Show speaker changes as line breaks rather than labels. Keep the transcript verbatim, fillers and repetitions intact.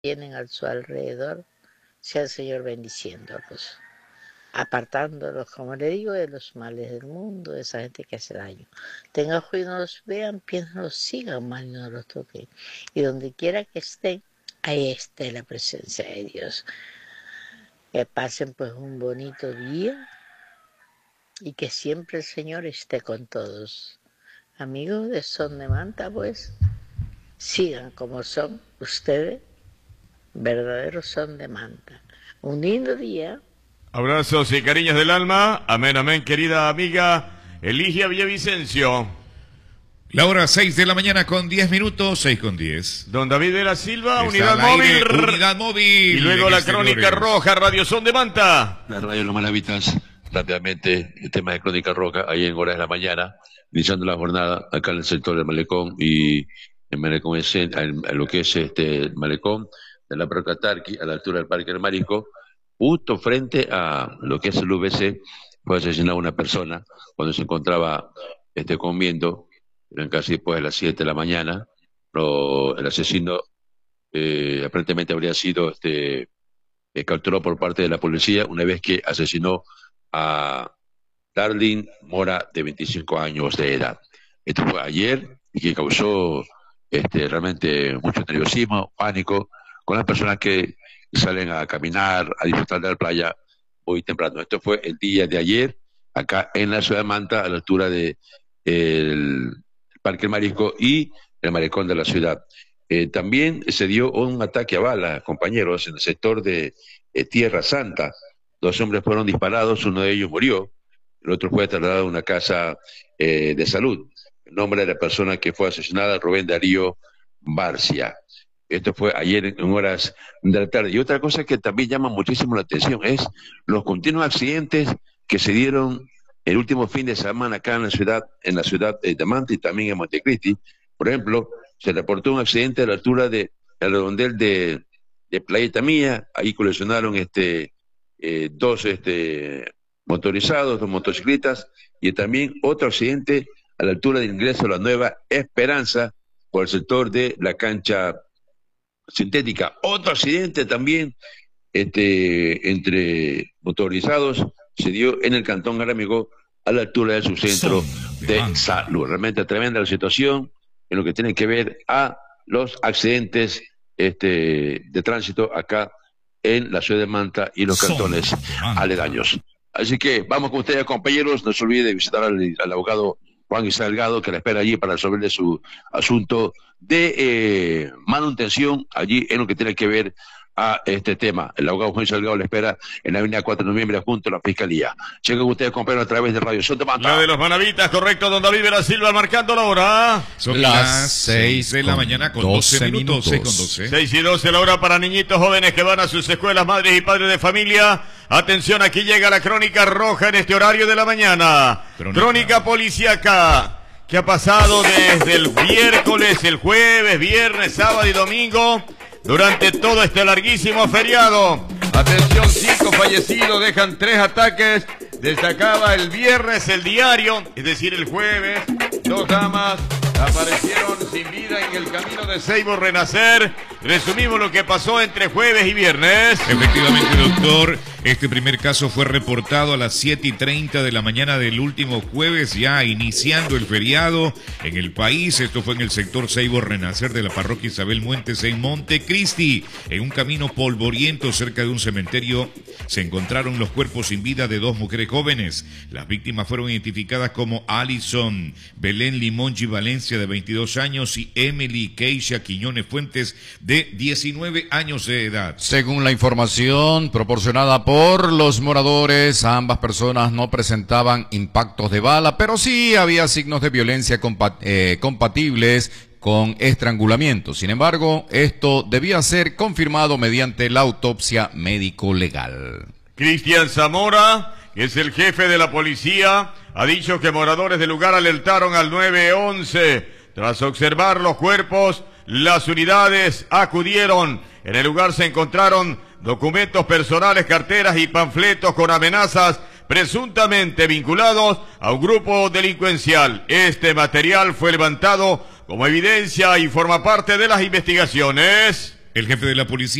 tienen a su alrededor, sea el Señor bendiciéndolos, apartándolos, como le digo, de los males del mundo, de esa gente que hace daño. Tengan ojo y no los vean, pies no los sigan, mal y no los toquen. Y donde quiera que estén, ahí esté la presencia de Dios. Que pasen pues un bonito día y que siempre el Señor esté con todos. Amigos de Son de Manta, pues, sigan como son ustedes, verdaderos Son de Manta. Un lindo día.
Abrazos y cariños del alma. Amén, amén, querida amiga Eligia Villavicencio.
La hora seis de la mañana con diez minutos, seis con diez.
Don David de la Silva,
Está
unidad
al aire,
móvil.
Unidad móvil.
Y luego la
Exteriores.
Crónica Roja, Radio Son de Manta.
La radio Los Malavitas, rápidamente, el tema de Crónica Roja, ahí en horas de la mañana, iniciando la jornada acá en el sector del Malecón y en Malecón, en, en lo que es este el Malecón, de la Procatarqui, a la altura del Parque del Marisco, justo frente a lo que es el U V C, fue asesinada una persona cuando se encontraba este, comiendo, eran casi después de las siete de la mañana. Lo, el asesino eh, aparentemente habría sido este, eh, capturado por parte de la policía una vez que asesinó a Darlene Mora, de veinticinco años de edad. Esto fue ayer y que causó este, realmente mucho nerviosismo, pánico, con las personas que salen a caminar, a disfrutar de la playa muy temprano. Esto fue el día de ayer, acá en la ciudad de Manta, a la altura de el Parque El Marisco y el malecón de la ciudad. Eh, también se dio un ataque a balas, compañeros, en el sector de eh, Tierra Santa. Dos hombres fueron disparados, uno de ellos murió, el otro fue trasladado a una casa eh, de salud. El nombre de la persona que fue asesinada, Rubén Darío Barcia. Esto fue ayer en horas de la tarde. Y otra cosa que también llama muchísimo la atención es los continuos accidentes que se dieron el último fin de semana acá en la ciudad, en la ciudad de Manta y también en Montecristi. Por ejemplo, se reportó un accidente a la altura de el redondel de, de Playeta Mía. Ahí colisionaron este, eh, dos este, motorizados, dos motocicletas, y también otro accidente a la altura del ingreso a la Nueva Esperanza por el sector de la cancha sintética. Otro accidente también este, entre motorizados se dio en el Cantón Garamigo a la altura de su centro de salud. Realmente tremenda la situación en lo que tiene que ver a los accidentes este, de tránsito acá en la ciudad de Manta y los cantones aledaños. Así que vamos con ustedes, compañeros. No se olvide de visitar al, al abogado Juan Isabel Delgado, que la espera allí para resolverle su asunto de eh, manutención allí en lo que tiene que ver a este tema. El abogado Juan Isabel Delgado le espera en la avenida cuatro de noviembre junto a la Fiscalía. Chequen ustedes, compañeros, a través de Radio Son de Manta.
La de los Manavitas, correcto, don David de la Silva, marcando la hora.
Son las seis de la mañana con doce minutos. seis con doce.
seis y doce la hora para niñitos jóvenes que van a sus escuelas, madres y padres de familia. Atención, aquí llega la Crónica Roja en este horario de la mañana. Crónica, Crónica policíaca. ¿Qué ha pasado desde el miércoles, el jueves, viernes, sábado y domingo? Durante todo este larguísimo feriado. Atención, cinco fallecidos, dejan tres ataques. Destacaba el viernes el diario, es decir, el jueves, dos damas aparecieron sin vida en el camino de Seibo Renacer. Resumimos lo que pasó entre jueves y viernes.
Efectivamente, doctor, este primer caso fue reportado a las siete y treinta de la mañana del último jueves, ya iniciando el feriado en el país. Esto fue en el sector Seibo Renacer de la parroquia Isabel Muentes en Montecristi. En un camino polvoriento cerca de un cementerio se encontraron los cuerpos sin vida de dos mujeres jóvenes. Las víctimas fueron identificadas como Alison Belén Limongi Valencia, de veintidós años, y Emily Keisha Quiñones Fuentes, de diecinueve años de edad.
Según la información proporcionada por los moradores, ambas personas no presentaban impactos de bala, pero sí había signos de violencia compat eh, compatibles con estrangulamiento. Sin embargo, esto debía ser confirmado mediante la autopsia médico-legal.
Cristian Zamora, que es el jefe de la policía, ha dicho que moradores del lugar alertaron al nueve once. Tras observar los cuerpos, las unidades acudieron. En el lugar se encontraron documentos personales, carteras y panfletos con amenazas presuntamente vinculados a un grupo delincuencial. Este material fue levantado como evidencia y forma parte de las investigaciones.
El jefe de la policía